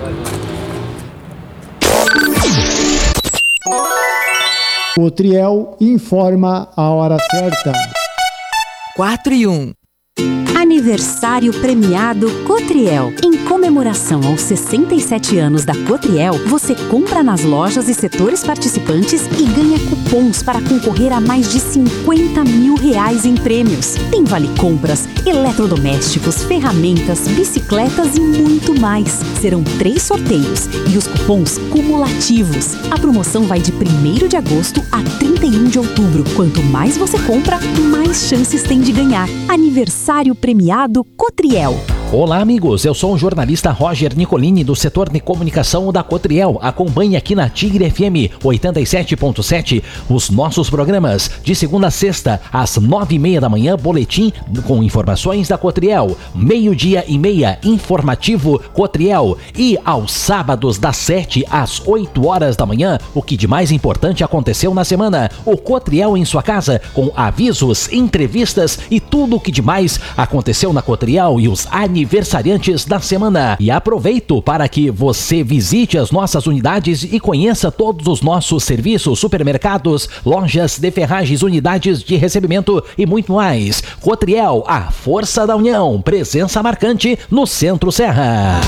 Cotriel informa a hora certa. 4:01. Aniversário premiado Cotriel. Em comemoração aos 67 anos da Cotriel, você compra nas lojas e setores participantes e ganha cupons para concorrer a mais de R$50 mil em prêmios. Tem vale compras, eletrodomésticos, ferramentas, bicicletas e muito mais. Serão 3 sorteios e os cupons cumulativos. A promoção vai de 1º de agosto a 31 de outubro. Quanto mais você compra, mais chances tem de ganhar. Aniversário premiado Cotriel. Olá, amigos, eu sou o jornalista Roger Nicolini do setor de comunicação da Cotriel. Acompanhe aqui na Tigre FM 87.7 os nossos programas de segunda a sexta às 9:30 da manhã, boletim com informações da Cotriel, 12:30 informativo Cotriel, e aos sábados das 7 às 8 horas da manhã, o que de mais importante aconteceu na semana, o Cotriel em sua casa, com avisos, entrevistas e tudo o que de mais aconteceu na Cotriel e os aniversariantes da semana. E aproveito para que você visite as nossas unidades e conheça todos os nossos serviços, supermercados, lojas de ferragens, unidades de recebimento e muito mais. Cotriel, a força da união, presença marcante no Centro Serra.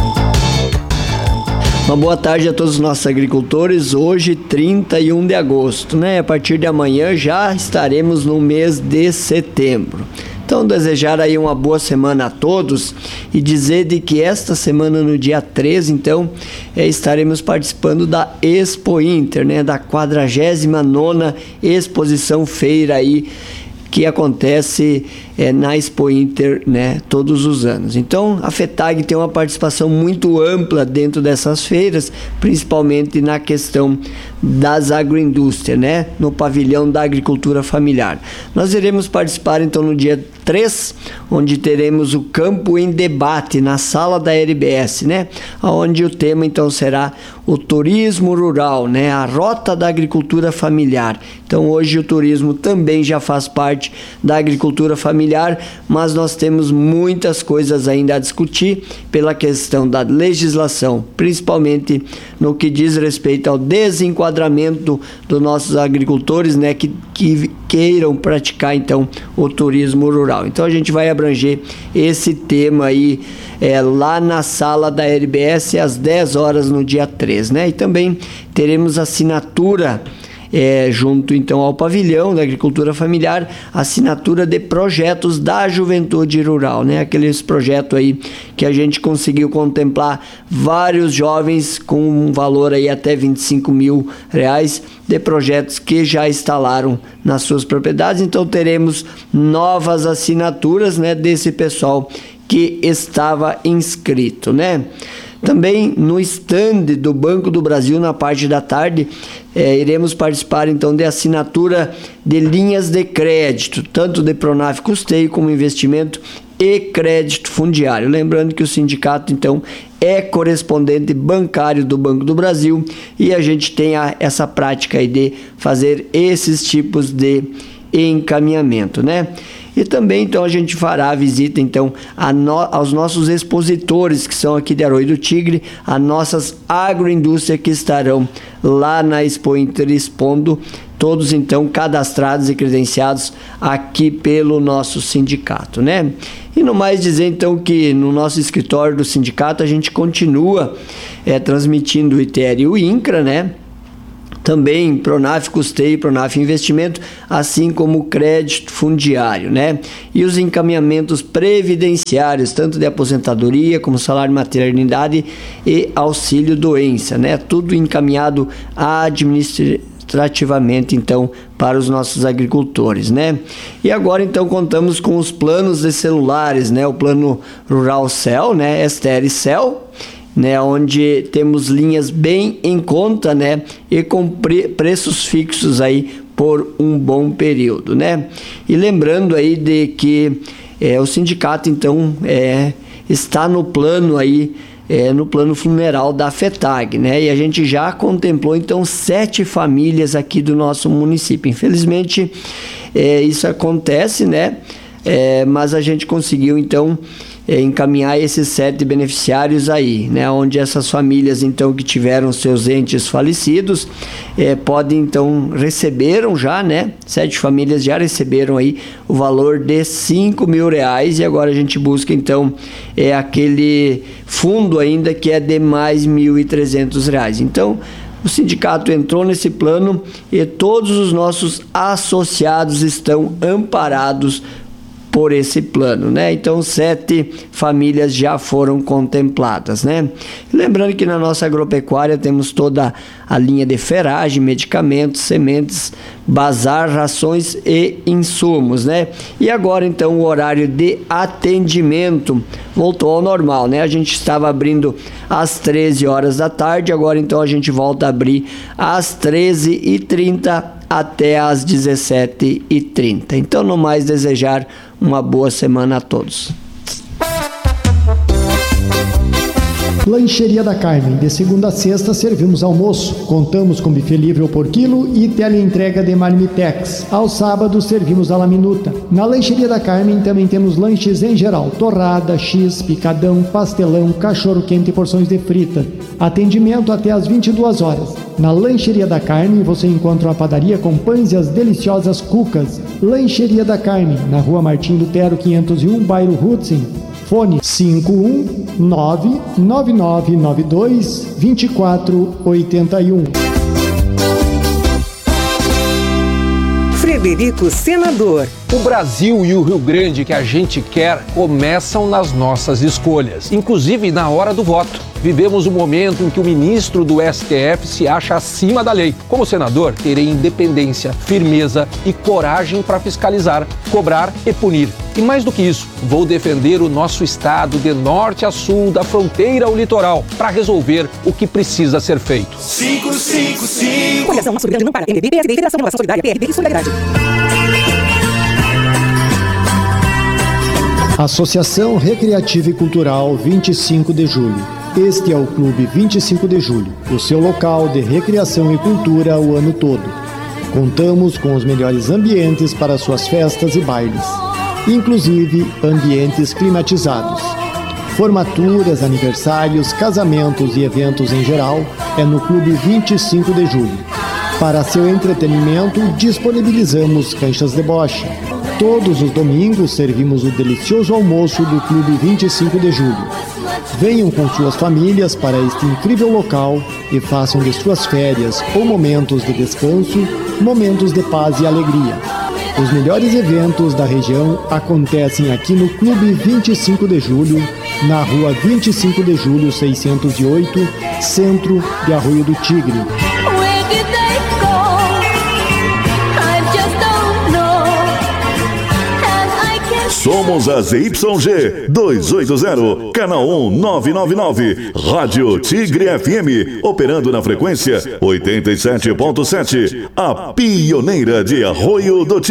Uma boa tarde a todos os nossos agricultores. Hoje, 31 de agosto, né? A partir de amanhã já estaremos no mês de setembro. Então, desejar aí uma boa semana a todos e dizer de que esta semana, no dia 13, então, estaremos participando da Expo Inter, né? Da 49ª exposição feira aí, que acontece na Expo Inter, né, todos os anos. Então, a FETAG tem uma participação muito ampla dentro dessas feiras, principalmente na questão das agroindústrias, né, no pavilhão da agricultura familiar. Nós iremos participar, então, no dia 3, onde teremos o Campo em Debate, na sala da RBS, né, onde o tema, então, será o turismo rural, né, a rota da agricultura familiar. Então, hoje o turismo também já faz parte da agricultura familiar, mas nós temos muitas coisas ainda a discutir pela questão da legislação, principalmente no que diz respeito ao desenquadramento dos nossos agricultores, né, que queiram praticar, então, o turismo rural. Então, a gente vai abranger esse tema aí lá na sala da RBS às 10 horas no dia 3, né? E também teremos assinatura junto então ao pavilhão da agricultura familiar, assinatura de projetos da juventude rural, né? Aqueles projetos aí que a gente conseguiu contemplar vários jovens com um valor aí até R$25 mil de projetos que já instalaram nas suas propriedades. Então teremos novas assinaturas, né, desse pessoal que estava inscrito, né? Também no stand do Banco do Brasil, na parte da tarde, iremos participar então de assinatura de linhas de crédito, tanto de Pronaf Custeio como investimento e crédito fundiário. Lembrando que o sindicato então é correspondente bancário do Banco do Brasil e a gente tem essa prática aí de fazer esses tipos de encaminhamento, né? E também, então, a gente fará a visita, então, aos nossos expositores, que são aqui de Arroio do Tigre, as nossas agroindústrias que estarão lá na Expo Inter expondo, todos, então, cadastrados e credenciados aqui pelo nosso sindicato, né? E no mais dizer, então, que no nosso escritório do sindicato a gente continua transmitindo o ITR e o INCRA, né? Também Pronaf Custeio, Pronaf Investimento, assim como o crédito fundiário, né? E os encaminhamentos previdenciários, tanto de aposentadoria como salário maternidade e auxílio doença, né? Tudo encaminhado administrativamente, então, para os nossos agricultores, né? E agora, então, contamos com os planos de celulares, né? O Plano Rural Cell, né? STR Cell, né, onde temos linhas bem em conta, né, e com preços fixos aí por um bom período, né? E lembrando aí de que o sindicato então está no plano aí no plano funeral da FETAG, né? E a gente já contemplou então 7 famílias aqui do nosso município. Infelizmente isso acontece, né? mas a gente conseguiu então encaminhar esses 7 beneficiários aí, né, onde essas famílias então que tiveram seus entes falecidos podem então receberam já, né, 7 famílias já receberam aí o valor de R$5.000 e agora a gente busca então aquele fundo ainda que é de mais R$1.300. Então o sindicato entrou nesse plano e todos os nossos associados estão amparados por esse plano, né? Então 7 famílias já foram contempladas, né? Lembrando que na nossa agropecuária temos toda a linha de ferragem, medicamentos, sementes, bazar, rações e insumos, né? E agora então o horário de atendimento voltou ao normal, né? A gente estava abrindo às 13 horas da tarde, agora então a gente volta a abrir às 13h30 até às 17h30. Então, no mais, desejar uma boa semana a todos. Lancheria da Carmen, de segunda a sexta servimos almoço. Contamos com buffet livre por quilo e teleentrega de marmitex. Aos sábados servimos a la minuta. Na Lancheria da Carmen também temos lanches em geral: torrada, x, picadão, pastelão, cachorro-quente e porções de frita. Atendimento até às 22 horas. Na Lancheria da Carmen você encontra uma padaria com pães e as deliciosas cucas. Lancheria da Carmen, na Rua Martim Lutero 501, bairro Hudson. Fone 51999922481. Frederico Senador. O Brasil e o Rio Grande que a gente quer começam nas nossas escolhas, inclusive na hora do voto. Vivemos um momento em que o ministro do STF se acha acima da lei. Como senador, terei independência, firmeza e coragem para fiscalizar, cobrar e punir. E mais do que isso, vou defender o nosso estado de norte a sul, da fronteira ao litoral, para resolver o que precisa ser feito. 555. Coligação Nosso Rio Grande não para. MDB, PSD, Federação de Inovação Solidária, PRB e Solidariedade. Associação Recreativa e Cultural 25 de Julho. Este é o Clube 25 de Julho, o seu local de recreação e cultura o ano todo. Contamos com os melhores ambientes para suas festas e bailes, inclusive ambientes climatizados. Formaturas, aniversários, casamentos e eventos em geral é no Clube 25 de Julho. Para seu entretenimento, disponibilizamos canchas de bocha. Todos os domingos servimos o delicioso almoço do Clube 25 de Julho. Venham com suas famílias para este incrível local e façam de suas férias ou momentos de descanso, momentos de paz e alegria. Os melhores eventos da região acontecem aqui no Clube 25 de Julho, na Rua 25 de Julho 608, centro de Arroio do Tigre. Somos a ZYG 280, canal 1999, Rádio Tigre FM, operando na frequência 87.7, a pioneira de Arroio do Tigre.